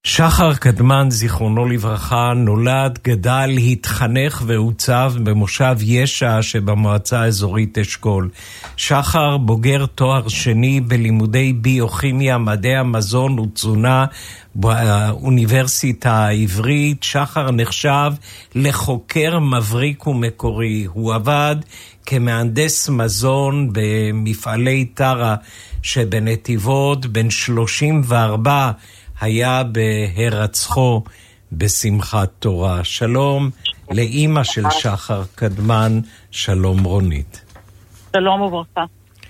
שחר קדמן, זיכרונו לברכה, נולד, גדל, התחנך ועוצב במושב ישע שבמועצה האזורית אשכול. שחר בוגר תואר שני בלימודי ביוכימיה, מדעי המזון ותזונה באוניברסיטה העברית. שחר נחשב לחוקר מבריק ומקורי. הוא עבד כמהנדס מזון במפעלי טרה שבנתיבות. בן 34 היה בהירצחו בשמחת תורה. שלום לאמא של שחר קדמן, שלום רונית. שלום וברכה.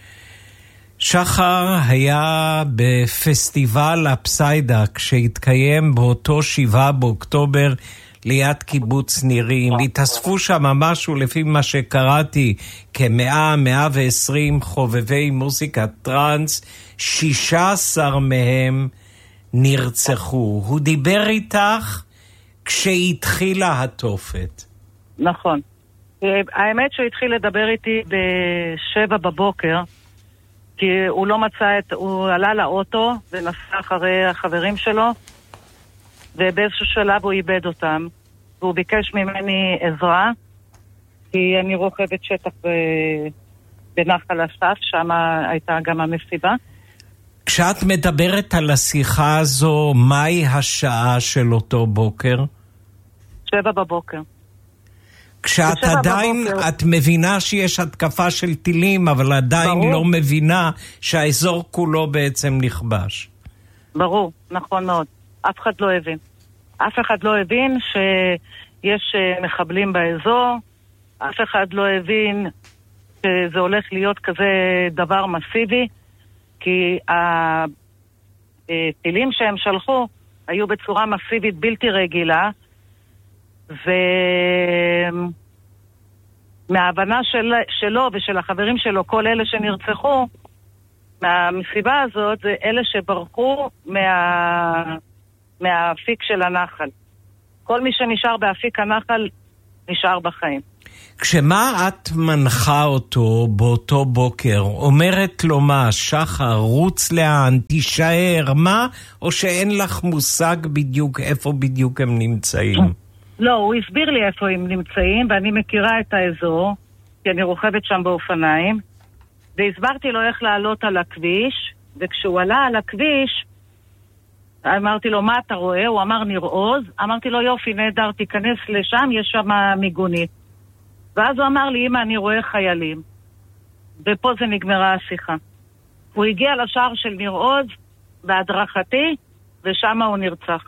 שחר היה בפסטיבל הפסיידק שהתקיים באותו 7 באוקטובר ליד קיבוץ נירים. התאספו שם משהו לפי מה שקראתי כ100-120 חובבי מוזיקת טרנס, 16 מהם נרצחו. הוא דיבר איתך כשהתחילה התופת. נכון. האמת שהוא התחיל לדבר איתי ב7 בבוקר, כי הוא לא מצא הוא עלה לאוטו ונסע אחרי החברים שלו, ובאיזשהו שלב הוא איבד אותם. והוא ביקש ממני עזרה, כי אני רוכבת שטח בנחל אסף, שם הייתה גם המסיבה. כשאת מדברת על השיחה הזו, מהי השעה של אותו בוקר? 7 בבוקר. כשאת עדיין, בבוקר. את מבינה שיש התקפה של טילים, אבל עדיין ברור. לא מבינה שהאזור כולו בעצם נכבש. ברור, נכון מאוד. אף אחד לא הבין. אף אחד לא הבין שיש מחבלים באזור, אף אחד לא הבין שזה הולך להיות כזה דבר מסיבי, כי הטילים שהם שלחו היו בצורה מסיבית בלתי רגילה, ומההבנה שלו ושל החברים שלו, כל אלה שנרצחו מהמסיבה הזאת, זה אלה שברחו מהאפיק של הנחל. כל מי שנשאר באפיק הנחל נשאר בחיים. כשמה את מנחה אותו באותו בוקר, אומרת לו מה, שחר, רוץ לאן, תישאר, מה? או שאין לך מושג בדיוק איפה בדיוק הם נמצאים? לא, הוא הסביר לי איפה הם נמצאים, ואני מכירה את האזור, כי אני רוכבת שם באופניים, והסברתי לו איך לעלות על הכביש, וכשהוא עלה על הכביש, אמרתי לו, מה אתה רואה? הוא אמר ניר עוז. אמרתי לו, יופי, נהדר, תיכנס לשם, יש שם מיגונית. ואז הוא אמר לי, אמא, אני רואה חיילים. ופה זה נגמרה השיחה. הוא הגיע לשער של ניר עוז, בהדרכתי, ושם הוא נרצח.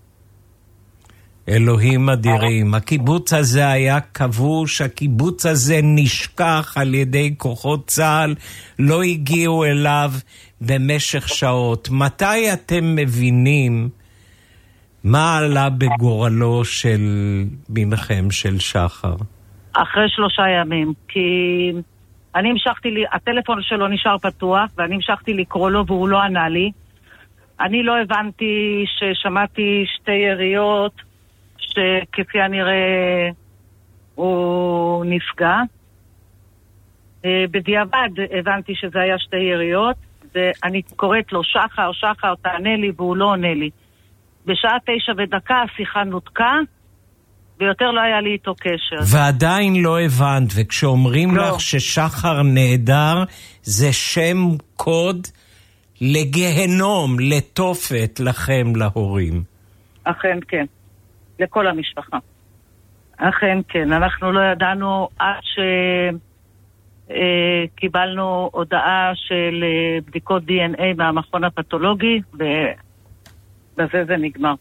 אלוהים אדירים. הקיבוץ הזה היה כבוש, הקיבוץ הזה נשכח על ידי כוחות צה"ל, לא הגיעו אליו במשך שעות. מתי אתם מבינים מה עלה בגורלו של בנכם, של שחר? אחרי 3 ימים, כי אני המשכתי לי, הטלפון שלו נשאר פתוח, ואני המשכתי לקרוא לו והוא לא ענה לי. אני לא הבנתי ששמעתי 2 יריות, שכפי הנראה הוא נפגע. בדיעבד הבנתי שזה היה 2 יריות, ואני קוראת לו, שחר, שחר, תענה לי, והוא לא עונה לי. בשעה 9:01 השיחה נותקה, ויותר לא היה לי איתו קשר. ועדיין לא הבנת, וכשאומרים לך ששחר נהדר, זה שם קוד לגהנום, לתופת לכם, להורים. אכן כן, לכל המשפחה. אכן כן, אנחנו לא ידענו עד שקיבלנו הודעה של בדיקות DNA מהמכון הפתולוגי, ובזה זה נגמר.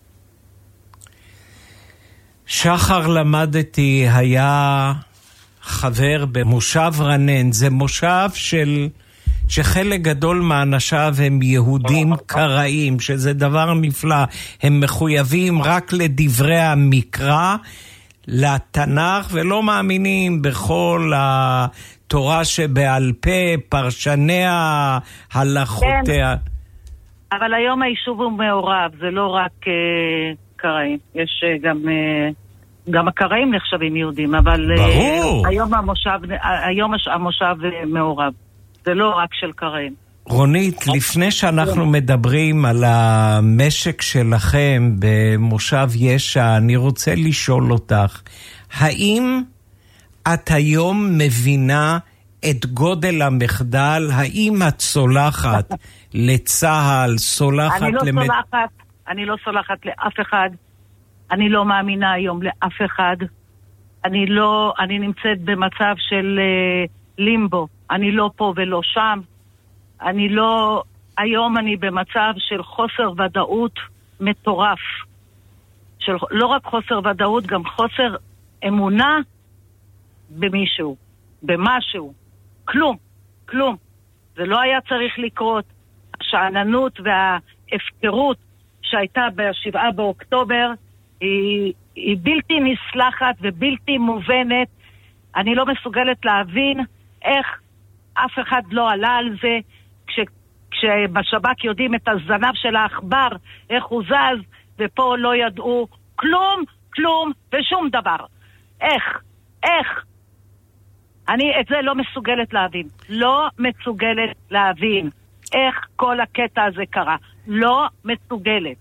שחר, למדתי, היה חבר במושב רנן. זה מושב שחלק גדול מהאנשיו הם יהודים קראים, שזה דבר נפלא. הם מחויבים רק לדברי המקרא, לתנ"ך, ולא מאמינים בכל התורה שבעל פה, פרשניה, הלכותיה. כן. אבל היום היישוב הוא מעורב, זה לא רק קראים. יש גם הקראים נחשבים יהודים, אבל היום המושב מעורב. זה לא רק של קראים. רונית, לפני שאנחנו מדברים על המשק שלכם במושב ישע, אני רוצה לשאול אותך, האם את היום מבינה את גודל המחדל? האם את סולחת לצהל, סולחת אני לא סולחת לאף אחד. אני לא מאמינה היום לאף אחד. אני נמצאת במצב של לימבו. אני לא פה ולא שם. היום אני במצב של חוסר ודאות מטורף. לא רק חוסר ודאות, גם חוסר אמונה במישהו, במשהו. כלום. זה לא היה צריך לקרות. השעננות וההפקרות שהייתה ב7 באוקטובר היא בלתי נסלחת ובלתי מובנת. אני לא מסוגלת להבין איך אף אחד לא עלה על זה, כשבשב"כ יודעים את הזנב של האחבר, איך הוא זז, ופה לא ידעו כלום ושום דבר. איך? אני את זה לא מסוגלת להבין. לא מסוגלת להבין איך כל הקטע הזה קרה. לא מסוגלת.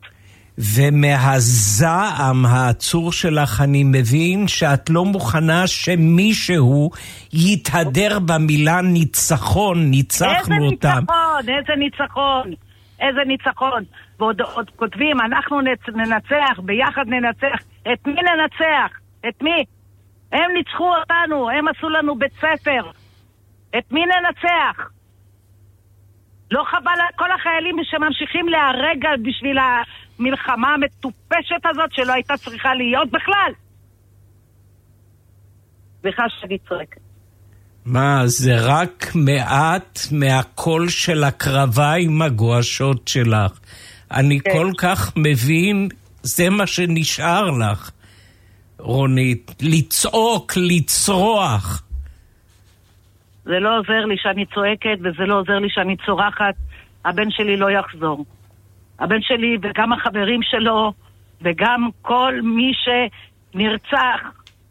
ומהזעם העצור שלך אני מבין שאת לא מוכנה שמישהו יתהדר במילה ניצחון, ניצחנו אותם. איזה ניצחון. ועוד כותבים, אנחנו ננצח, ביחד ננצח. את מי ננצח? את מי? הם ניצחו אותנו, הם עשו לנו בית ספר. את מי ננצח? לא חבל על כל החיילים שממשיכים להרג בשביל המלחמה המטופשת הזאת שלא הייתה צריכה להיות בכלל. בכלל שאני צועקת. מה, זה רק מעט מהקול של הקרבה עם הגואשות שלך. אני כן. כל כך מבין, זה מה שנשאר לך, רונית. לצעוק, לצרוח. זה לא עוזר לי שאני צועקת, וזה לא עוזר לי שאני צורחת. הבן שלי לא יחזור. הבן שלי וגם החברים שלו, וגם כל מי שנרצח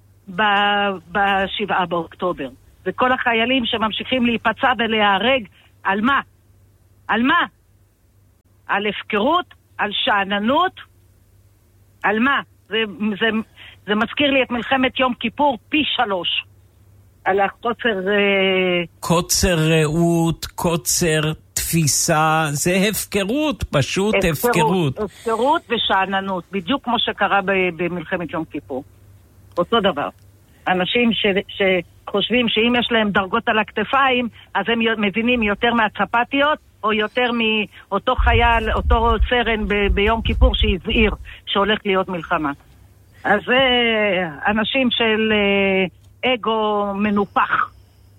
ב7 באוקטובר. וכל החיילים שממשיכים להיפצע ולהיהרג, על מה? על מה? על הפקרות? על שעננות? על מה? זה מזכיר לי את מלחמת יום כיפור פי 3. על קוצר ראות, קוצר תפיסה, זה הפקרות, פשוט הפקרות. הפקרות ושעננות, בדיוק כמו שקרה במלחמת יום כיפור. אותו דבר. אנשים שחושבים שאם יש להם דרגות על הכתפיים, אז הם מבינים יותר מהצפתיות, או יותר מאותו חייל, אותו סרן ביום כיפור שהזהיר שהולך להיות מלחמה. אז זה אנשים של אגו מנופח.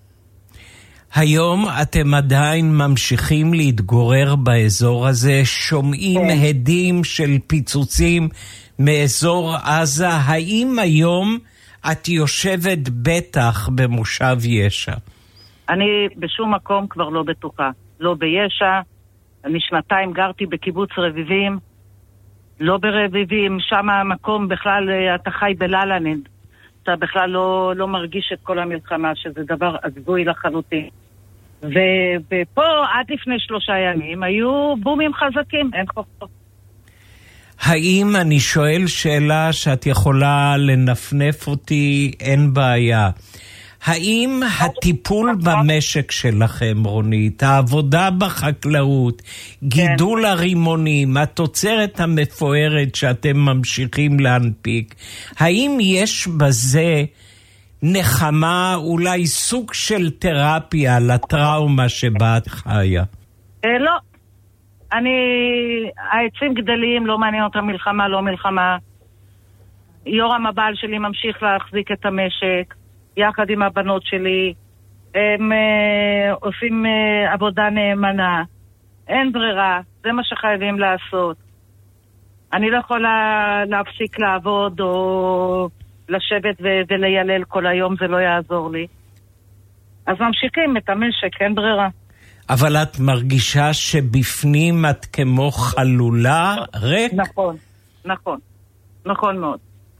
היום אתם עדיין ממשיכים להתגורר באזור הזה, שומעים הדים של פיצוצים מאזור עזה. האם היום את יושבת בטח במושב ישע? אני בשום מקום כבר לא בטוחה. לא בישע, אני 2 גרתי בקיבוץ רביבים, לא ברביבים, שם המקום בכלל, אתה חי בללנד. אתה בכלל לא מרגיש את כל המלחמה, שזה דבר עזבוי לחלוטין. ופה עד לפני 3 ימים היו בומים חזקים, אין חוכות. האם, אני שואל שאלה שאת יכולה לנפנף אותי, אין בעיה. האם הטיפול במשק שלכם, רונית, העבודה בחקלאות, גידול הרימונים, התוצרת המפוארת שאתם ממשיכים להנפיק, האם יש בזה נחמה, אולי סוג של תרפיה לטראומה שבה את חיה? לא. העצים גדלים, לא מעניין אותם מלחמה, לא מלחמה. יורם הבעל שלי ממשיך להחזיק את המשק. יחד עם הבנות שלי, הם עושים עבודה נאמנה. אין ברירה, זה מה שחייבים לעשות. אני לא יכולה להפסיק לעבוד או לשבת וליילל כל היום, זה לא יעזור לי. אז ממשיכים את המשק, אין ברירה. אבל את מרגישה שבפנים את כמו חלולה ריק? נכון מאוד.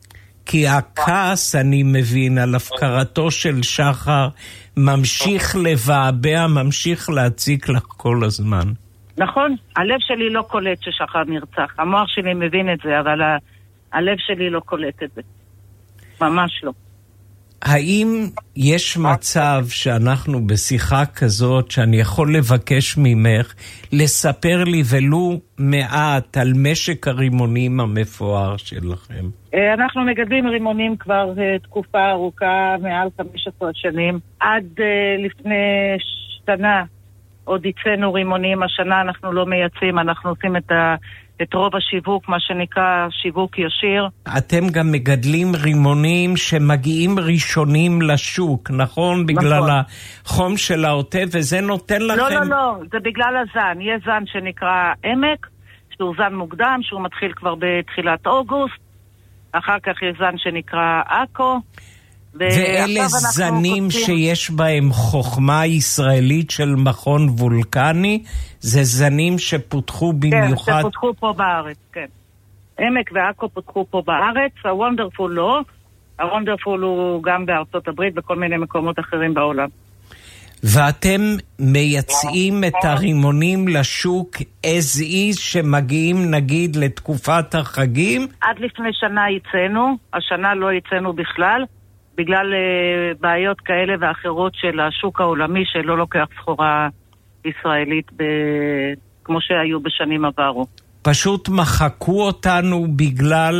כי הכעס, אני מבין, על הפקרתו של שחר, ממשיך לבעבע, ממשיך להציק לך כל הזמן. נכון, הלב שלי לא קולט ששחר נרצח. המוח שלי מבין את זה, אבל הלב שלי לא קולט את זה. ממש לא. האם יש מצב שאנחנו בשיחה כזאת, שאני יכול לבקש ממך, לספר לי ולו מעט על משק הרימונים המפואר שלכם? אנחנו מגדלים רימונים כבר תקופה ארוכה, מעל 15 שנים. עד לפני שנה עוד יצאנו רימונים. השנה אנחנו לא מייצאים, אנחנו עושים את רוב השיווק, מה שנקרא שיווק ישיר. אתם גם מגדלים רימונים שמגיעים ראשונים לשוק, נכון? בגלל החום של העוטף, וזה נותן לכם... לא, זה בגלל הזן. יש זן שנקרא עמק, שהוא זן מוקדם, שהוא מתחיל כבר בתחילת אוגוסט. אחר כך יש זן שנקרא אקו. ואלה זנים שיש בהם חוכמה ישראלית של מכון וולקני, זה זנים שפותחו במיוחד... כן, שפותחו פה בארץ, כן. עמק ואקו פותחו פה בארץ, הוונדרפול לא, הוונדרפול הוא גם בארצות הברית, בכל מיני מקומות אחרים בעולם. ואתם מייצאים את הרימונים לשוק as is שמגיעים נגיד לתקופת החגים? עד לפני שנה יצאנו, השנה לא יצאנו בכלל, בגלל בעיות כאלה ואחרות של השוק העולמי שלא לוקח סחורה ישראלית כמו שהיו בשנים עברו. פשוט מחקו אותנו בגלל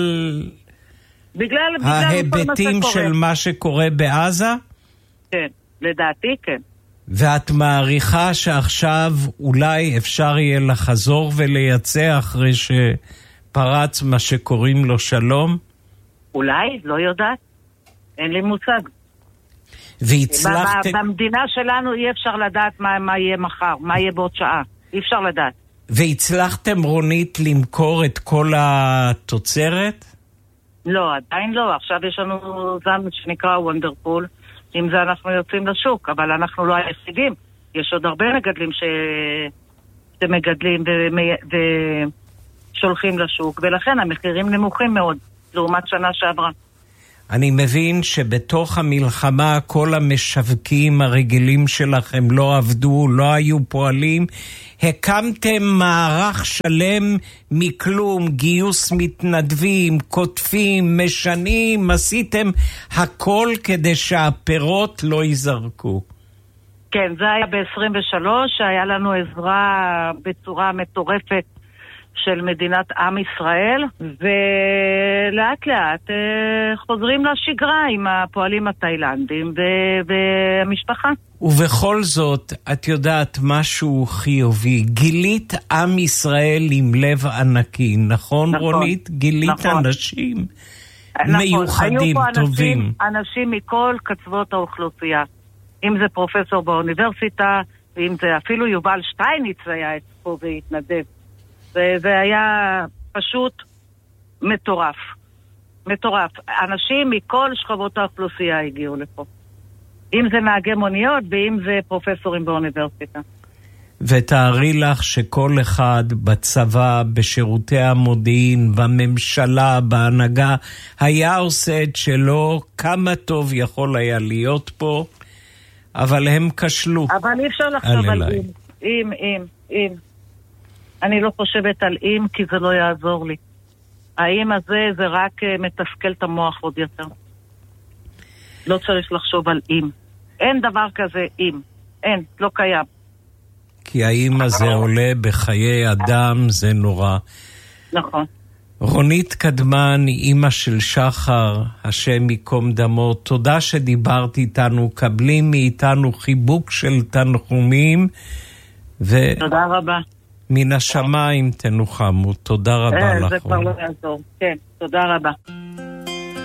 ההיבטים של מה שקורה בעזה? כן, לדעתי כן. ואת מעריכה שעכשיו אולי אפשר יהיה לחזור ולייצא אחרי שפרץ מה שקוראים לו שלום? אולי, לא יודעת. אין לי מושג. והצלחתם... במדינה שלנו אי אפשר לדעת מה יהיה מחר, מה יהיה בעוד שעה. אי אפשר לדעת. והצלחתם, רונית, למכור את כל התוצרת? לא, עדיין לא. עכשיו יש לנו זן שנקרא וונדרפול. עם זה אנחנו יוצאים לשוק, אבל אנחנו לא היחידים. יש עוד הרבה מגדלים שמגדלים ושולחים לשוק, ולכן המחירים נמוכים מאוד, לעומת שנה שעברה. אני מבין שבתוך המלחמה כל המשווקים הרגילים שלכם לא עבדו, לא היו פועלים. הקמתם מערך שלם מכלום, גיוס מתנדבים, כותבים, משנים, עשיתם הכל כדי שהפירות לא ייזרקו. כן, זה היה ב-23, היה לנו עזרה בצורה מטורפת של מדינת עם ישראל, ולאט לאט חוזרים לשגרה עם הפועלים התאילנדים והמשפחה. ובכל זאת, את יודעת משהו חיובי, גילית עם ישראל עם לב ענקי, נכון רונית? גילית נכון. אנשים מיוחדים, טובים. אנשים מכל קצוות האוכלוסייה, אם זה פרופסור באוניברסיטה, ואם זה אפילו יובל שטייניץ היה פה והתנדב. זה היה פשוט מטורף. מטורף. אנשים מכל שכבות האוכלוסייה הגיעו לפה. אם זה נהגי מוניות ואם זה פרופסורים באוניברסיטה. ותארי לך שכל אחד בצבא, בשירותי המודיעין, בממשלה, בהנהגה, היה עושה את שלו, כמה טוב יכול היה להיות פה, אבל הם כשלו. אבל אי אפשר לחשוב על אם. אני לא חושבת על אם, כי זה לא יעזור לי. האם הזה זה רק מתסכל את המוח עוד יותר. לא צריך לחשוב על אם. אין דבר כזה אם. אין, לא קיים. כי האם הזה עולה בחיי אדם, זה נורא. נכון. רונית קדמן, אמא של שחר, השם ייקום דמו, תודה שדיברת איתנו, קבלים מאיתנו חיבוק של תנחומים, תודה רבה. מן השמיים תנוחמו. תודה רבה לך. זה כבר לא יעזור. כן, תודה רבה.